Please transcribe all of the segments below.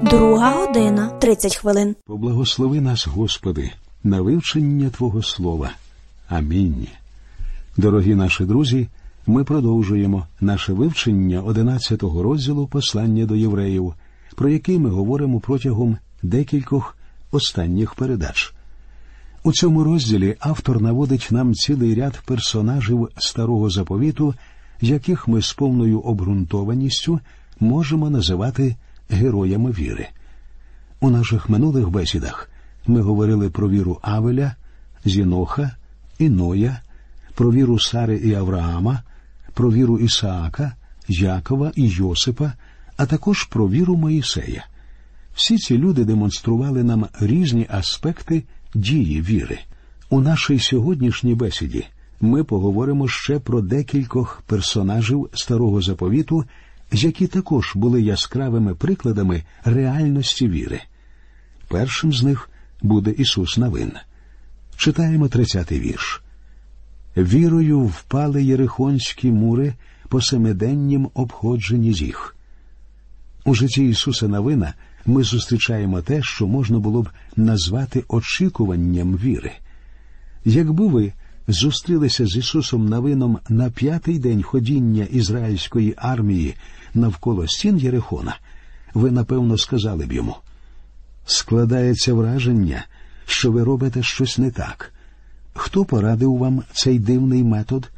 Друга година, 30 хвилин. Поблагослови нас, Господи, на вивчення Твого Слова. Амінь. Дорогі наші друзі, ми продовжуємо наше вивчення 11-го розділу послання до євреїв, про який ми говоримо протягом декількох останніх передач. У цьому розділі автор наводить нам цілий ряд персонажів Старого Заповіту, яких ми з повною обґрунтованістю можемо називати героями віри. У наших минулих бесідах ми говорили про віру Авеля, Зіноха, Іноя, про віру Сари і Авраама, про віру Ісаака, Якова і Йосипа, а також про віру Моїсея. Всі ці люди демонстрували нам різні аспекти дії віри. У нашій сьогоднішній бесіді ми поговоримо ще про декількох персонажів Старого Заповіту, які також були яскравими прикладами реальності віри. Першим з них буде Ісус Навин. Читаємо 30-й вірш. «Вірою впали єрихонські мури по семиденнім обходженні їх». У житті Ісуса Навина ми зустрічаємо те, що можна було б назвати очікуванням віри. Якби ви зустрілися з Ісусом Навином на 5-й день ходіння ізраїльської армії навколо стін Єрихона, ви, напевно, сказали б йому: «Складається враження, що ви робите щось не так. Хто порадив вам цей дивний метод?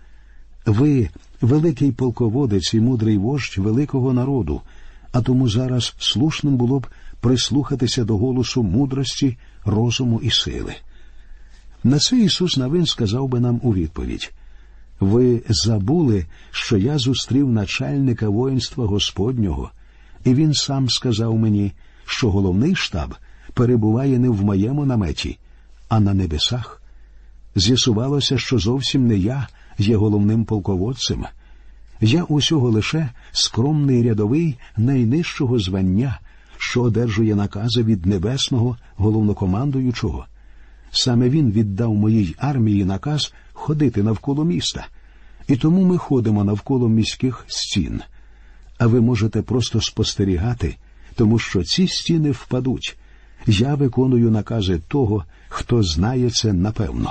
Ви – великий полководець і мудрий вождь великого народу, а тому зараз слушним було б прислухатися до голосу мудрості, розуму і сили». На це Ісус Навин сказав би нам у відповідь: «Ви забули, що я зустрів начальника воїнства Господнього, і він сам сказав мені, що головний штаб перебуває не в моєму наметі, а на небесах. З'ясувалося, що зовсім не я є головним полководцем. Я усього лише скромний рядовий найнижчого звання, що одержує накази від небесного головнокомандуючого. Саме він віддав моїй армії наказ ходити навколо міста, і тому ми ходимо навколо міських стін. А ви можете просто спостерігати, тому що ці стіни впадуть. Я виконую накази того, хто знає це напевно».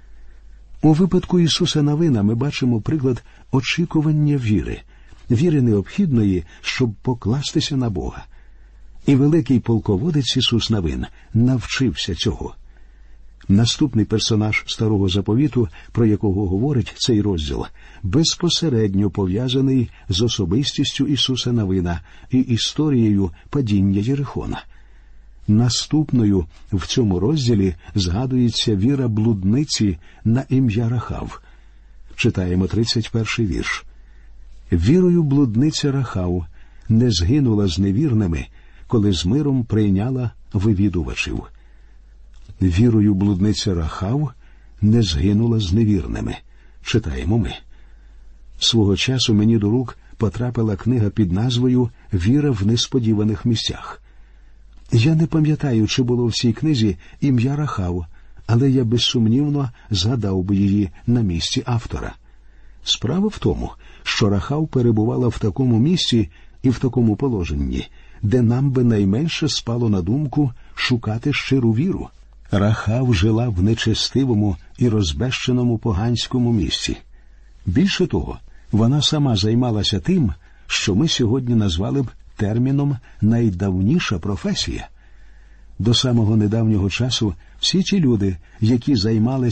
У випадку Ісуса Навина ми бачимо приклад очікування віри, віри необхідної, щоб покластися на Бога. І великий полководець Ісус Навин навчився цього. Наступний персонаж Старого Заповіту, про якого говорить цей розділ, безпосередньо пов'язаний з особистістю Ісуса Навина і історією падіння Єрихона. Наступною в цьому розділі згадується віра блудниці на ім'я Рахав. Читаємо 31-й вірш. «Вірою блудниця Рахав не згинула з невірними, коли з миром прийняла вивідувачів». Вірою блудниця Рахав не згинула з невірними. Читаємо ми. Свого часу мені до рук потрапила книга під назвою «Віра в несподіваних місцях». Я не пам'ятаю, чи було в цій книзі ім'я Рахав, але я безсумнівно згадав би її на місці автора. Справа в тому, що Рахав перебувала в такому місці і в такому положенні, де нам би найменше спало на думку шукати щиру віру. Рахав жила в нечестивому і розбещеному поганському місці. Більше того, вона сама займалася тим, що ми сьогодні назвали б терміном «найдавніша професія». До самого недавнього часу всі ті люди, які займалися